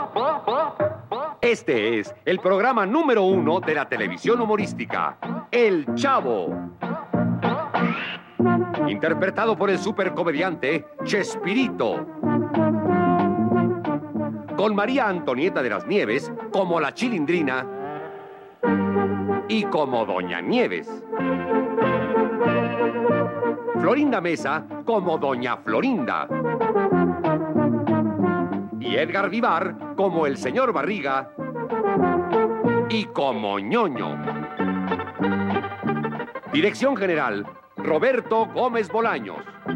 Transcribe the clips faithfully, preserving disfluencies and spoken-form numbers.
Este es el programa número uno de la televisión humorística, El Chavo. Interpretado por el supercomediante Chespirito. Con María Antonieta de las Nieves como la Chilindrina y como Doña Nieves. Florinda Mesa como Doña Florinda. Y Edgar Vivar como el señor Barriga y como Ñoño. Dirección general, Roberto Gómez Bolaños.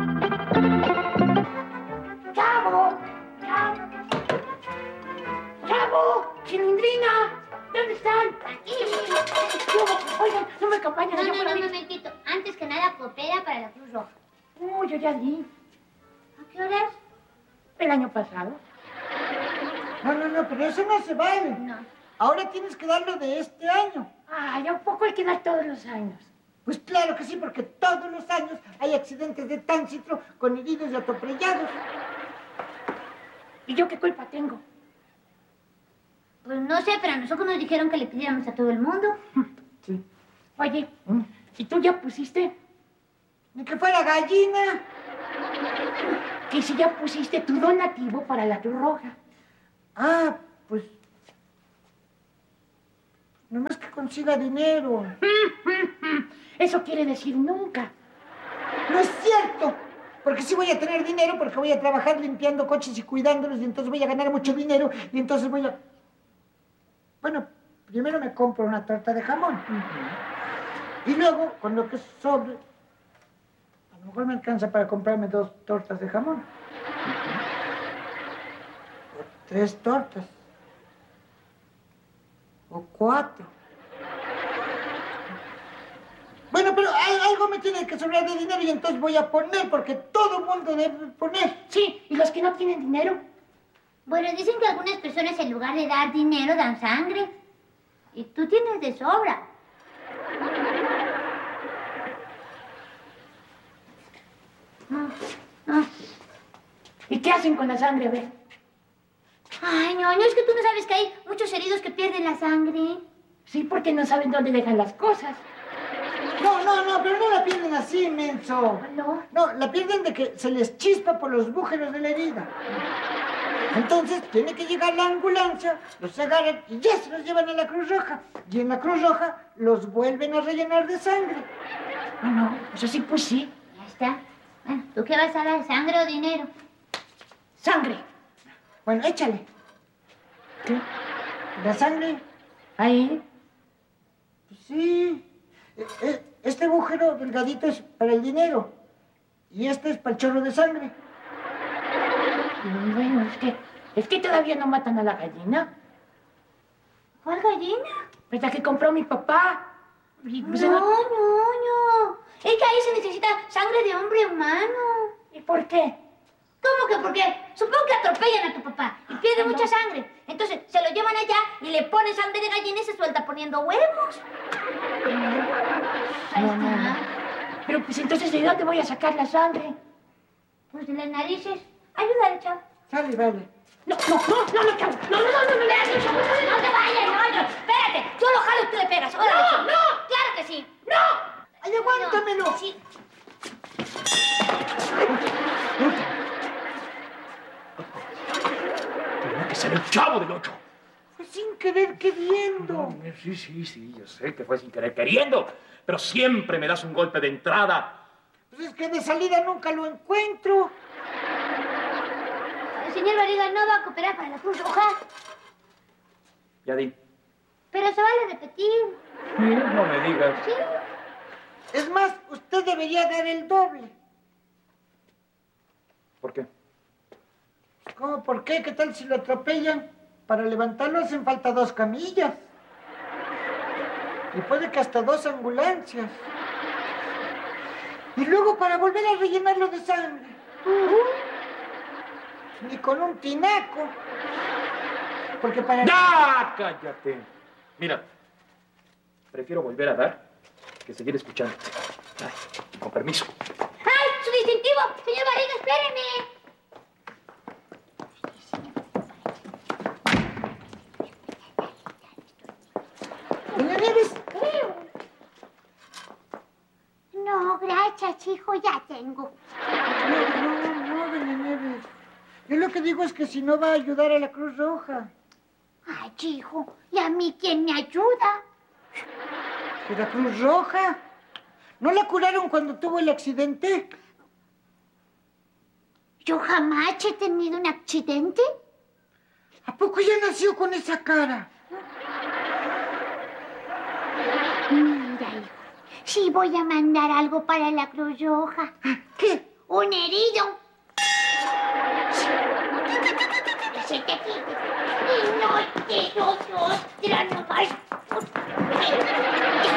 ¡Chavo! ¡Chavo! ¡Chavo! ¡Chilindrina! ¿Dónde están? Aquí. Oigan, no me acompañan. No, no, no, un momentito. Antes que nada, coopera para la Cruz Roja. Oh, yo ya di. ¿A qué horas? El año pasado. No, no, no, pero eso no se vale. No. Ahora tienes que darlo de este año. Ay, ¿a poco hay que dar todos los años? Pues claro que sí, porque todos los años hay accidentes de tránsito con heridos y atropellados. ¿Y yo qué culpa tengo? Pues no sé, pero a nosotros nos dijeron que le pidiéramos a todo el mundo. Sí. Oye, ¿y tú ya pusiste? Ni que fuera gallina. Que si ya pusiste tu donativo para la Cruz Roja. Ah, pues... Nomás que consiga dinero. Eso quiere decir nunca. No es cierto. Porque sí voy a tener dinero, porque voy a trabajar limpiando coches y cuidándolos, y entonces voy a ganar mucho dinero, y entonces voy a... Bueno, primero me compro una torta de jamón. Uh-huh. Y luego, con lo que sobre, a lo mejor me alcanza para comprarme dos tortas de jamón. Uh-huh. O tres tortas. O cuatro. Bueno, pero algo me tiene que sobrar de dinero y entonces voy a poner, porque todo el mundo debe poner. Sí, ¿y los que no tienen dinero? Bueno, dicen que algunas personas en lugar de dar dinero dan sangre. Y tú tienes de sobra. No, no. ¿Y qué hacen con la sangre, a ver? Ay, Ñoño, es que tú no sabes que hay muchos heridos que pierden la sangre. Sí, porque no saben dónde dejan las cosas. No, no, no, pero no la pierden así, menso. ¿No? No, la pierden de que se les chispa por los agujeros de la herida. Entonces tiene que llegar la ambulancia, los agarran y ya se los llevan a la Cruz Roja. Y en la Cruz Roja los vuelven a rellenar de sangre. No, no, eso sí, pues sí. Ya está. Bueno, ¿tú qué vas a dar, sangre o dinero? Sangre. Bueno, échale. ¿Qué? ¿La sangre? ¿Ahí? Pues sí. Este agujero delgadito es para el dinero. Y este es para el chorro de sangre. Bueno, es que, es que todavía no matan a la gallina. ¿Cuál gallina? Pues la que compró mi papá. Y, pues, no, no, no, no. Es que ahí se necesita sangre de hombre humano. ¿Y por qué? ¿Cómo que por qué? Supongo que atropellan a tu papá y pierde no. mucha sangre. Entonces se lo llevan allá y le ponen sangre de gallina y se suelta poniendo huevos. Ahí no, está. No. Pero pues entonces, ¿de dónde voy a sacar la sangre? Pues de las narices. Ayúdale, chavo. Sale, vale. No, no, no, no, no, chavo. No, no, no, no, no le hagas, chavo. No te vayas, no, no. Espérate. Yo lo jalo y tú le pegas. Órale, no, chavo. no. Claro que sí. No. ¡Ay, aguántamelo! No. Sí. Tenía que ser el Chavo del Ocho. Fue sin querer queriendo. No, sí, sí, sí, yo sé que fue sin querer queriendo, pero siempre me das un golpe de entrada. Pues es que de salida nunca lo encuentro. El señor Barriga no va a cooperar para la Cruz Roja. Ya di. Pero se vale repetir. Sí, no me digas. Sí. Es más, usted debería dar el doble. ¿Por qué? ¿Cómo? ¿Por qué? ¿Qué tal si lo atropellan? Para levantarlo hacen falta dos camillas. Y puede que hasta dos ambulancias. Y luego para volver a rellenarlo de sangre. Uh-huh. Ni con un tinaco. Porque para... ¡Ya! ¡Cállate! Mira, prefiero volver a dar que seguir escuchando. Ay, con permiso. ¡Ay, su distintivo! Señor Barriga, espéreme. Nieves, hijo, ya tengo. No, no, no, doña Nieves. Yo lo que digo es que si no va a ayudar a la Cruz Roja. Ay, hijo, ¿y a mí quién me ayuda? ¿Que la Cruz Roja? ¿No la curaron cuando tuvo el accidente? Yo jamás he tenido un accidente. ¿A poco ya nació con esa cara? Mira, hijo, sí voy a mandar algo para la Cruz Roja. ¿Qué? Un herido. Que se te quite. Y no te doy otra, no vas.